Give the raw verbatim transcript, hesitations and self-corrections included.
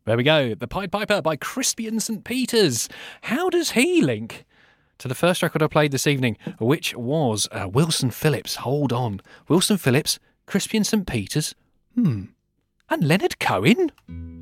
There we go. The Pied Piper by Crispian Saint Peters. How does he link to the first record I played this evening, which was uh, Wilson Phillips? Hold on. Wilson Phillips, Crispian Saint Peters, hmm, and Leonard Cohen?